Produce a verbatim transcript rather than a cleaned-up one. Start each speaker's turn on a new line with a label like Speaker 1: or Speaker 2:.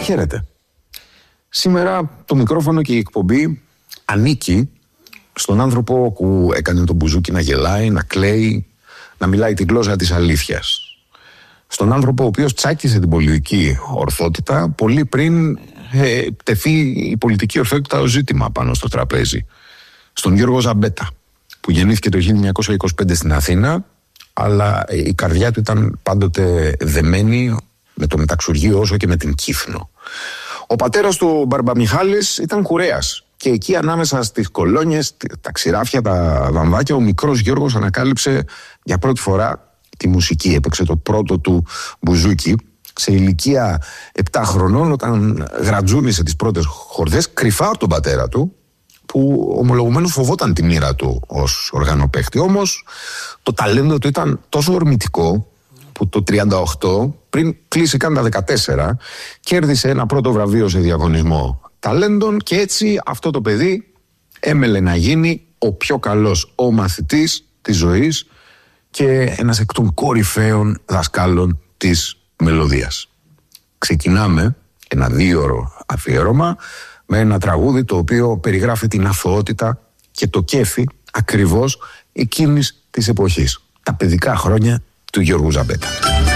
Speaker 1: Χαίρετε. Σήμερα το μικρόφωνο και η εκπομπή ανήκει στον άνθρωπο που έκανε τον μπουζούκι να γελάει, να κλαίει, να μιλάει την γλώσσα της αλήθειας. Στον άνθρωπο ο οποίος τσάκισε την πολιτική ορθότητα πολύ πριν ε, τεθεί η πολιτική ορθότητα ως ζήτημα πάνω στο τραπέζι. Στον Γιώργο Ζαμπέτα, που γεννήθηκε το χίλια εννιακόσια είκοσι πέντε στην Αθήνα, αλλά η καρδιά του ήταν πάντοτε δεμένη με το Μεταξουργείο όσο και με την Κύθνο. Ο πατέρας του Μπαρμπαμιχάλης ήταν κουρέας και εκεί ανάμεσα στις κολόνιες, τα ξηράφια, τα βαμβάκια, ο μικρός Γιώργος ανακάλυψε για πρώτη φορά τη μουσική. Έπαιξε το πρώτο του μπουζούκι σε ηλικία επτά χρονών, όταν γρατζούνισε τις πρώτες χορδές κρυφά από τον πατέρα του, που ομολογουμένως φοβόταν τη μοίρα του ως οργανοπαίχτη. Όμως το ταλέντο του ήταν τόσο ορμητικό που το τριάντα οκτώ, πριν κλείσει καν τα δεκατέσσερα, κέρδισε ένα πρώτο βραβείο σε διαγωνισμό ταλέντων και έτσι αυτό το παιδί έμελε να γίνει ο πιο καλός ο μαθητής της ζωής και ένας εκ των κορυφαίων δασκάλων της μελωδίας. Ξεκινάμε ένα δίωρο αφιέρωμα με ένα τραγούδι το οποίο περιγράφει την αθωότητα και το κέφι ακριβώς εκείνης της εποχής. Τα παιδικά χρόνια του Γιώργου Ζαμπέτα.